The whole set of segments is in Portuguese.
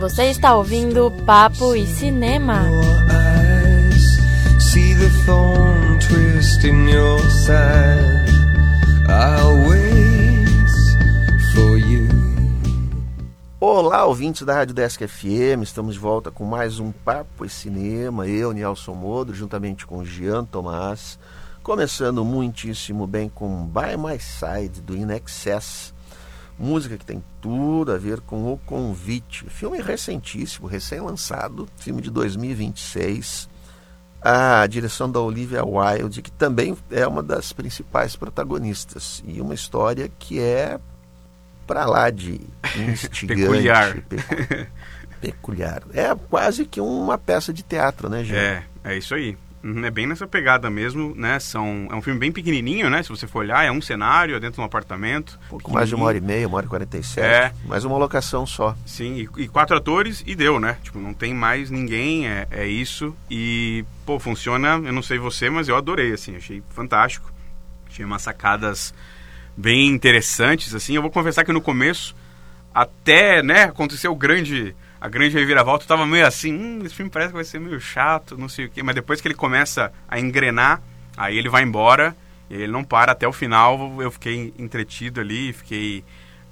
Você está ouvindo Papo e Cinema. See the thorn twist in your side. I'll wait for you. Olá, ouvintes da Rádio Desk FM, estamos de volta com mais um Papo e Cinema. Eu, Nelson Modro, juntamente com Jean Tomás, começando muitíssimo bem com By My Side, do In Excess. Música que tem tudo a ver com O Convite. Filme recentíssimo, recém-lançado, filme de 2026. A direção da Olivia Wilde, que também é uma das principais protagonistas. E uma história que é para lá de instigante. Peculiar. É quase que uma peça de teatro, né, gente? É isso aí. É bem nessa pegada mesmo, né? É um filme bem pequenininho, né? Se você for olhar, é um cenário, é dentro de um apartamento. Um pouco mais de 1h30, 1h47. Mais uma locação só. Sim, e 4 atores e deu, né? Tipo, não tem mais ninguém, é isso. E, pô, funciona, eu não sei você, mas eu adorei, assim. Achei fantástico. Achei umas sacadas bem interessantes, assim. Eu vou confessar que no começo, até, né, aconteceu a grande reviravolta, eu tava meio assim, esse filme parece que vai ser meio chato, não sei o quê, mas depois que ele começa a engrenar, aí ele vai embora, e ele não para até o final. Eu fiquei entretido ali, fiquei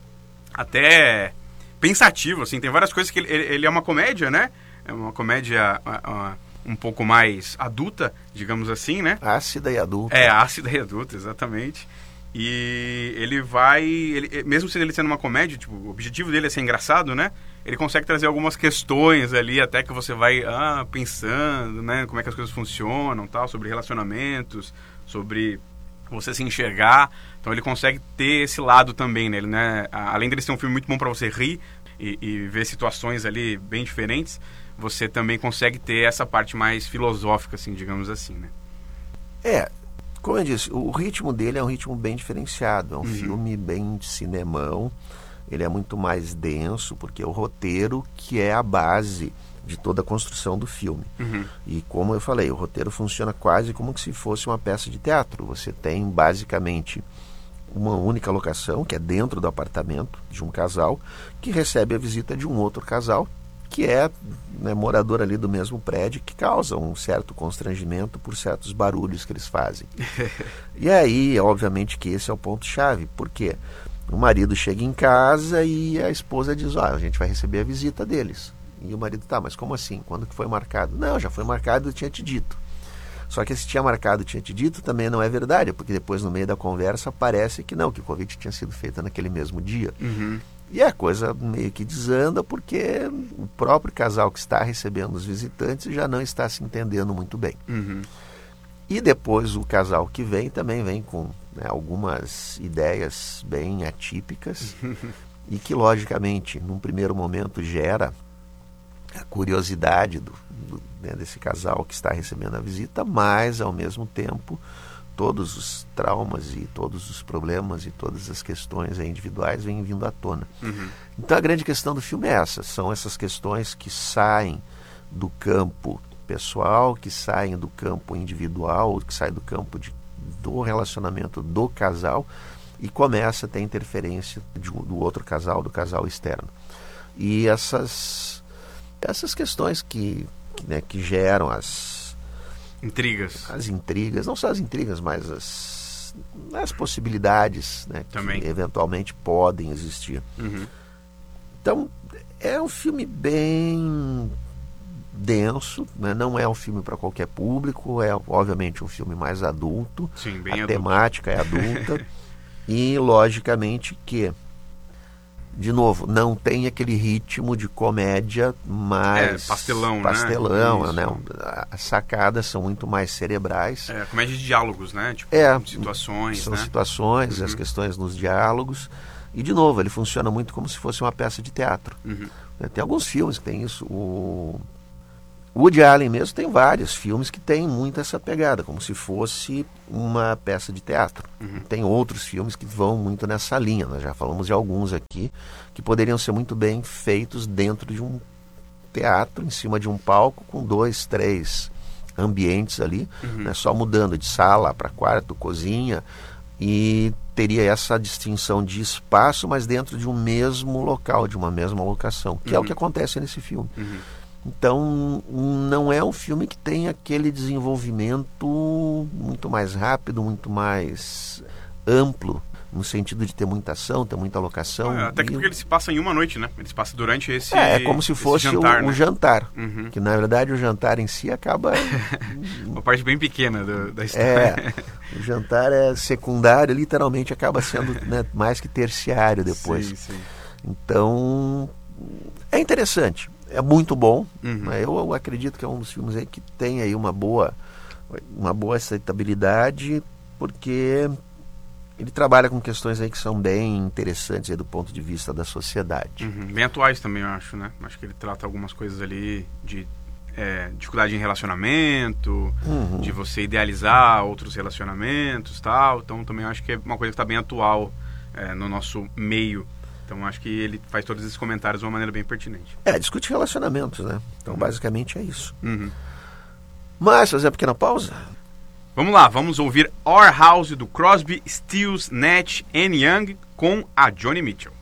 até pensativo, assim. Tem várias coisas que ele é uma comédia, né? É uma comédia um pouco mais adulta, digamos assim, né? Ácida e adulta. Ácida e adulta, exatamente. E ele mesmo ele sendo uma comédia, tipo, o objetivo dele é ser engraçado, né? Ele consegue trazer algumas questões ali, até que você vai pensando, né? Como é que as coisas funcionam, tal, sobre relacionamentos, sobre você se enxergar. Então ele consegue ter esse lado também nele, né? Além dele ser um filme muito bom para você rir e ver situações ali bem diferentes, você também consegue ter essa parte mais filosófica, assim, digamos assim, né? Como eu disse, o ritmo dele é um ritmo bem diferenciado. É um filme bem de cinemão. Ele é muito mais denso, porque é o roteiro que é a base de toda a construção do filme. E como eu falei, o roteiro funciona quase como se fosse uma peça de teatro. Você tem basicamente uma única locação, que é dentro do apartamento de um casal, que recebe a visita de um outro casal, que é, né, morador ali do mesmo prédio, que causa um certo constrangimento por certos barulhos que eles fazem. E aí, obviamente que esse é o ponto-chave. Por quê? O marido chega em casa e a esposa diz, a gente vai receber a visita deles. E o marido, mas como assim? Quando que foi marcado? Não, já foi marcado, eu tinha te dito. Só que esse tinha marcado, tinha te dito, também não é verdade, porque depois no meio da conversa parece que não, que o convite tinha sido feito naquele mesmo dia. E a coisa meio que desanda, porque o próprio casal que está recebendo os visitantes já não está se entendendo muito bem. E depois o casal que vem também vem com, né, algumas ideias bem atípicas e que, logicamente, num primeiro momento gera a curiosidade né, desse casal que está recebendo a visita, mas, ao mesmo tempo, todos os traumas e todos os problemas e todas as questões individuais vêm vindo à tona. Então a grande questão do filme é essa. São essas questões que saem do campo pessoal, que saem do campo individual, que saem do campo do relacionamento do casal e começa a ter interferência do outro casal, do casal externo. E essas questões que geram as intrigas, não só as intrigas, mas as possibilidades, né, que eventualmente podem existir. Então é um filme bem denso, né? Não é um filme para qualquer público, é obviamente um filme mais adulto. Sim, bem a adulto. Temática é adulta e logicamente que, de novo, não tem aquele ritmo de comédia mais pastelão, né? As sacadas são muito mais cerebrais. Comédia de diálogos, né? Tipo, situações, são né? situações, as questões nos diálogos. E, de novo, ele funciona muito como se fosse uma peça de teatro. Tem alguns filmes que tem isso. O Woody Allen mesmo tem vários filmes que tem muito essa pegada, como se fosse uma peça de teatro. Tem outros filmes que vão muito nessa linha. Nós já falamos de alguns aqui que poderiam ser muito bem feitos dentro de um teatro, em cima de um palco, com 2, 3 ambientes ali, né, só mudando de sala para quarto, cozinha, e teria essa distinção de espaço, mas dentro de um mesmo local, de uma mesma locação, que é o que acontece nesse filme. Então, não é um filme que tem aquele desenvolvimento muito mais rápido, muito mais amplo, no sentido de ter muita ação, ter muita locação. Até que porque ele se passa em uma noite, né? Ele se passa durante esse É como se fosse jantar, o né? jantar. Que na verdade o jantar em si acaba... Uma parte bem pequena da história. O jantar é secundário, literalmente acaba sendo, né, mais que terciário depois. Sim. Então, é interessante. É muito bom. Eu acredito que é um dos filmes aí que tem aí uma boa aceitabilidade, porque ele trabalha com questões aí que são bem interessantes aí do ponto de vista da sociedade. Bem atuais também, eu acho, né? Acho que ele trata algumas coisas ali de dificuldade em relacionamento, de você idealizar outros relacionamentos, tal. Então também acho que é uma coisa que está bem atual no nosso meio. Então acho que ele faz todos esses comentários de uma maneira bem pertinente. Discute relacionamentos, né? Então basicamente é isso. Mas fazer uma pequena pausa? Vamos lá, vamos ouvir Our House do Crosby, Stills, Nash & Young com a Joni Mitchell.